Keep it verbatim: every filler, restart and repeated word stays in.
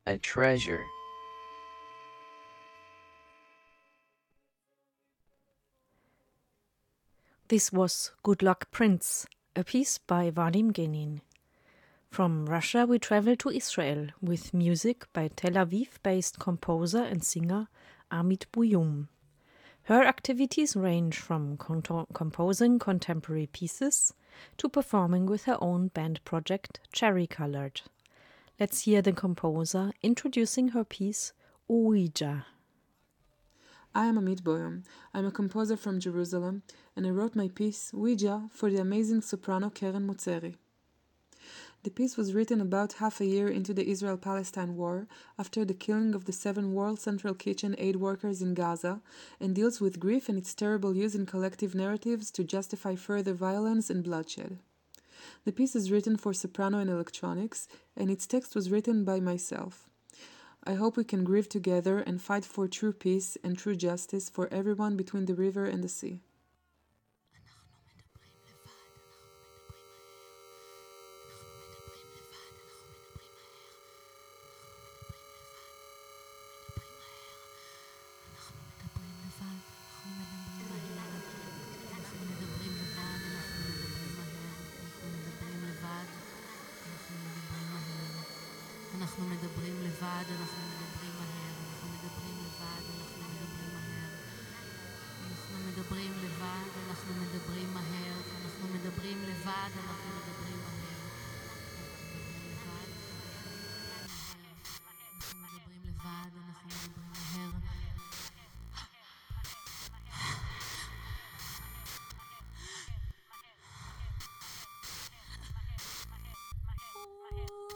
a treasure. This was Good Luck Prince, a piece by Vadim Genin. From Russia we travel to Israel with music by Tel Aviv-based composer and singer Amit Buyum. Her activities range from conto- composing contemporary pieces to performing with her own band project Cherry Colored. Let's hear the composer introducing her piece Ouija. I am Amit Boyum. I'm a composer from Jerusalem, and I wrote my piece, Ouija, for the amazing soprano Keren Motzeri. The piece was written about half a year into the Israel-Palestine war, after the killing of the seven World Central Kitchen aid workers in Gaza, and deals with grief and its terrible use in collective narratives to justify further violence and bloodshed. The piece is written for soprano and electronics, and its text was written by myself. I hope we can grieve together and fight for true peace and true justice for everyone between the river and the sea. אנחנו מדברים לבד, אנחנו מדברים מהר, אנחנו מדברים לבד, אנחנו מדברים מהר. אנחנו מדברים לבד, אנחנו מדברים מהר, אנחנו מדברים לבד, אנחנו מדברים